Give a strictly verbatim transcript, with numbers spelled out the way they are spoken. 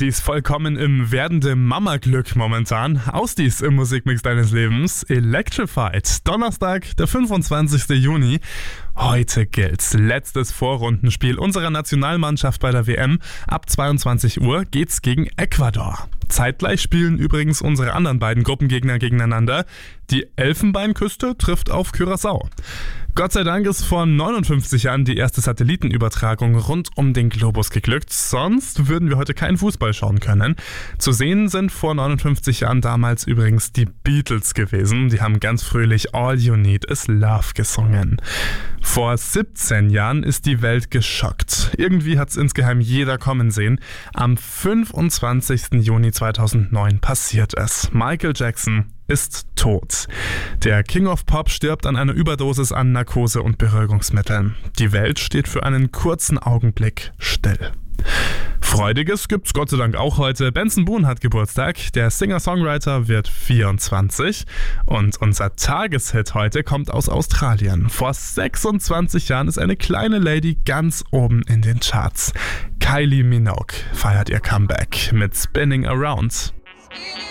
Die ist vollkommen im werdenden Mama-Glück momentan. Ausdies im Musikmix deines Lebens. Electrified. Donnerstag, der fünfundzwanzigster Juni. Heute gilt's. Letztes Vorrundenspiel unserer Nationalmannschaft bei der W M. Ab zweiundzwanzig Uhr geht's gegen Ecuador. Zeitgleich spielen übrigens unsere anderen beiden Gruppengegner gegeneinander. Die Elfenbeinküste trifft auf Curaçao. Gott sei Dank ist vor neunundfünfzig Jahren die erste Satellitenübertragung rund um den Globus geglückt. Sonst würden wir heute keinen Fußball schauen können. Zu sehen sind vor neunundfünfzig Jahren damals übrigens die Beatles gewesen. Die haben ganz fröhlich All You Need Is Love gesungen. Vor siebzehn Jahren ist die Welt geschockt. Irgendwie hat's insgeheim jeder kommen sehen. Am fünfundzwanzigster Juni zweitausendneun passiert es. Michael Jackson ist tot. Der King of Pop stirbt an einer Überdosis an Narkose und Beruhigungsmitteln. Die Welt steht für einen kurzen Augenblick still. Freudiges gibt's Gott sei Dank auch heute. Benson Boone hat Geburtstag, der Singer-Songwriter wird vierundzwanzig und unser Tageshit heute kommt aus Australien. Vor sechsundzwanzig Jahren ist eine kleine Lady ganz oben in den Charts. Kylie Minogue feiert ihr Comeback mit Spinning Around.